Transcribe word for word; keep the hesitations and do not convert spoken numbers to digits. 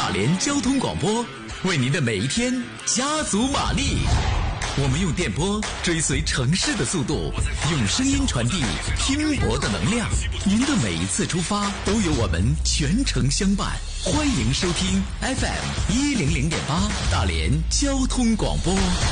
大连交通广播，为您的每一天加足马力。我们用电波追随城市的速度，用声音传递拼搏的能量。您的每一次出发都有我们全程相伴。欢迎收听 F M 一零零点八大连交通广播。